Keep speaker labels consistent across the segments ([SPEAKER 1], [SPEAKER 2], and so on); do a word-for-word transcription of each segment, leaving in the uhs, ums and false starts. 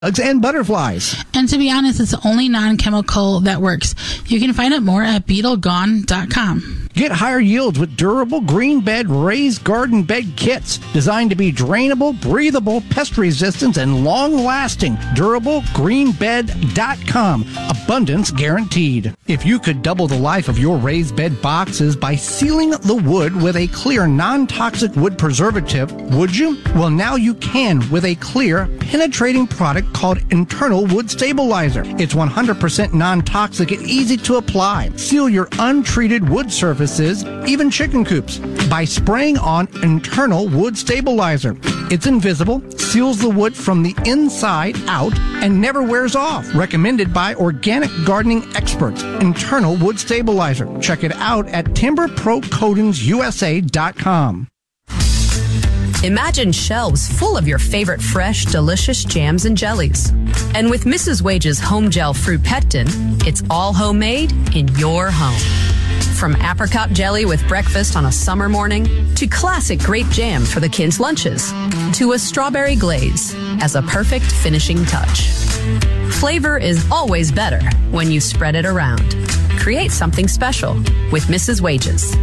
[SPEAKER 1] bugs and butterflies.
[SPEAKER 2] And to be honest, it's the only non-chemical that works. You can find out more at beetle gone dot com.
[SPEAKER 1] Get higher yields with durable green bed raised garden bed kits designed to be drainable, breathable, pest resistant, and long-lasting. durable green bed dot com. Abundance guaranteed. If you could double the life of your raised bed boxes by sealing the wood with a clear, non-toxic wood preservative, would you? Well, now you can with a clear, penetrating product called Internal Wood Stabilizer. It's one hundred percent non-toxic and easy to apply. Seal your untreated wood surfaces, even chicken coops, by spraying on Internal Wood Stabilizer. It's invisible, seals the wood from the inside out, and never wears off. Recommended by organic gardening experts. Internal Wood Stabilizer. Check it out at timber pro coatings u s a dot com.
[SPEAKER 3] Imagine shelves full of your favorite fresh, delicious jams and jellies. And with Missus Wage's Home Gel Fruit Pectin, it's all homemade in your home. From apricot jelly with breakfast on a summer morning, to classic grape jam for the kids' lunches, to a strawberry glaze as a perfect finishing touch. Flavor is always better when you spread it around. Create something special with Missus Wage's.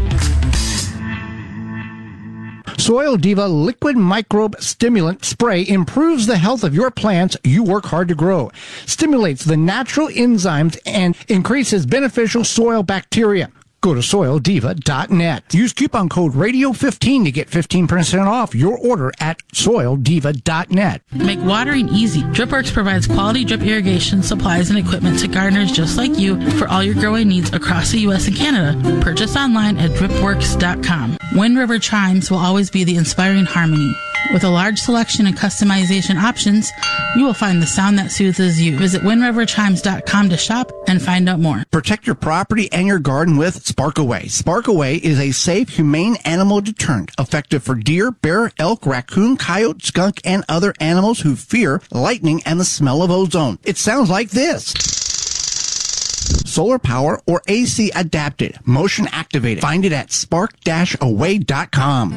[SPEAKER 1] Soil Diva Liquid Microbe Stimulant Spray improves the health of your plants you work hard to grow, stimulates the natural enzymes, and increases beneficial soil bacteria. Go to soil diva dot net. Use coupon code radio fifteen to get fifteen percent off your order at soil diva dot net.
[SPEAKER 2] Make watering easy. DripWorks provides quality drip irrigation supplies and equipment to gardeners just like you for all your growing needs across the U S and Canada. Purchase online at drip works dot com. Wind River Chimes will always be the inspiring harmony. With a large selection and customization options, you will find the sound that soothes you. Visit wind river chimes dot com to shop and find out more.
[SPEAKER 1] Protect your property and your garden with Sparkaway. Sparkaway is a safe, humane animal deterrent, effective for deer, bear, elk, raccoon, coyote, skunk, and other animals who fear lightning and the smell of ozone. It sounds like this. Solar power or A C adapted, motion activated. Find it at spark away dot com.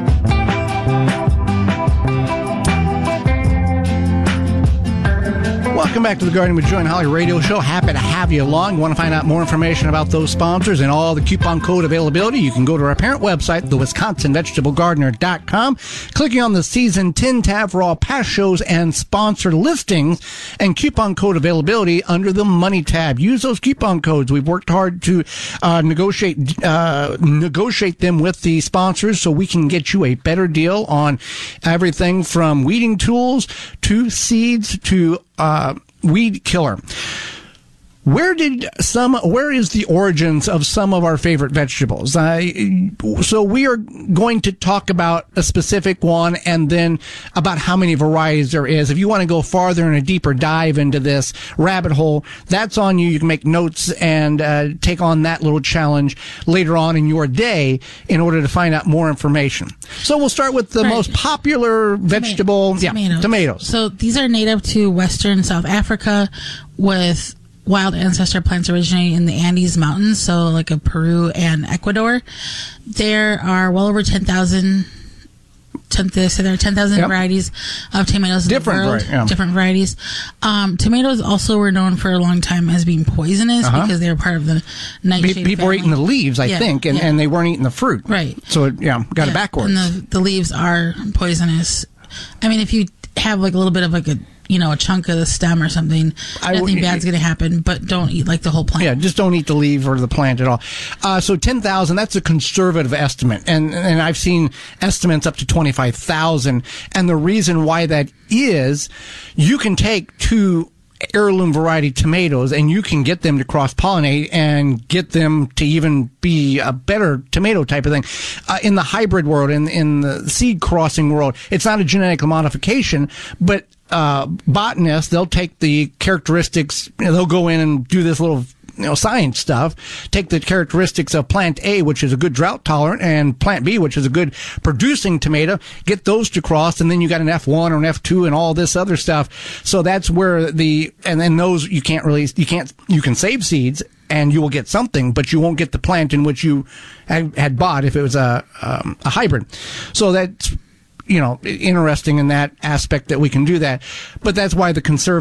[SPEAKER 1] Welcome back to the Gardening with Joy and Holly radio show. Happy to have you along. Want to find out more information about those sponsors and all the coupon code availability? You can go to our parent website, the wisconsin vegetable gardener dot com, clicking on the Season ten tab for all past shows and sponsor listings, and coupon code availability under the Money tab. Use those coupon codes. We've worked hard to uh, negotiate uh, negotiate them with the sponsors so we can get you a better deal on everything from weeding tools to seeds to uh, weed killer. Where did some, where is the origins of some of our favorite vegetables? I, so we are going to talk about a specific one and then about how many varieties there is. If you want to go farther and a deeper dive into this rabbit hole, that's on you. You can make notes and uh, take on that little challenge later on in your day in order to find out more information. So we'll start with the right. most popular vegetable.
[SPEAKER 2] Tomatoes.
[SPEAKER 1] Yeah,
[SPEAKER 2] tomatoes.
[SPEAKER 1] tomatoes.
[SPEAKER 2] So these are native to Western South Africa with wild ancestor plants originating in the Andes Mountains, so like of Peru and Ecuador. There are well over ten thousand, ten, so there are ten thousand yep. varieties of tomatoes in
[SPEAKER 1] Different
[SPEAKER 2] the world.
[SPEAKER 1] Vari- yeah.
[SPEAKER 2] Different varieties. Um, tomatoes also were known for a long time as being poisonous uh-huh. because they were part of the nightshade
[SPEAKER 1] People
[SPEAKER 2] family.
[SPEAKER 1] were eating the leaves, I
[SPEAKER 2] yeah,
[SPEAKER 1] think, and,
[SPEAKER 2] yeah.
[SPEAKER 1] and they weren't eating the fruit.
[SPEAKER 2] Right.
[SPEAKER 1] So, it, yeah, got
[SPEAKER 2] yeah.
[SPEAKER 1] it backwards.
[SPEAKER 2] And the, the leaves are poisonous. I mean, if you have like a little bit of like a you know, a chunk of the stem or something, I, nothing bad's going to happen, but don't eat like the whole plant.
[SPEAKER 1] Yeah, just don't eat the leaf or the plant at all. Uh, so ten thousand, that's a conservative estimate. And, and I've seen estimates up to twenty-five thousand. And the reason why that is, you can take two heirloom variety tomatoes and you can get them to cross-pollinate and get them to even be a better tomato type of thing. Uh, in the hybrid world, in, in the seed crossing world, it's not a genetic modification, but uh, botanists, they'll take the characteristics, you know, they'll go in and do this little you know, science stuff, take the characteristics of plant A, which is a good drought tolerant, and plant B, which is a good producing tomato, get those to cross, and then you got an F one or an F two and all this other stuff. So that's where the, and then those you can't really, you can't, you can save seeds and you will get something, but you won't get the plant in which you had, had bought if it was a, um, a hybrid. So that's, you know, interesting in that aspect that we can do that. But that's why the conservatives